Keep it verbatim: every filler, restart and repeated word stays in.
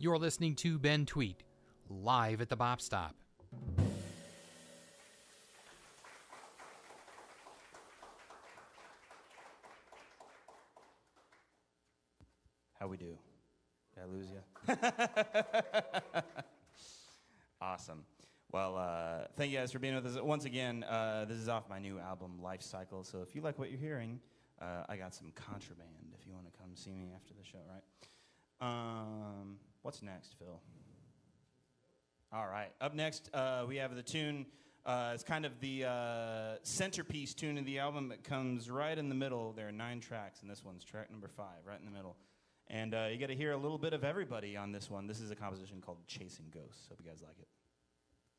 You're listening to Ben Tweet, live at the Bop Stop. How we do? Did I lose you? Awesome. Well, uh, thank you guys for being with us. Once again, uh, this is off my new album, Life Cycle. So if you like what you're hearing, uh, I got some contraband if you want to come see me after the show, right? Um, what's next, Phil? All right. Up next, uh, we have the tune. Uh, it's kind of the uh, centerpiece tune of the album. It comes right in the middle. There are nine tracks, and this one's track number five, right in the middle. And uh, you got to hear a little bit of everybody on this one. This is a composition called Chasing Ghosts. Hope you guys like it.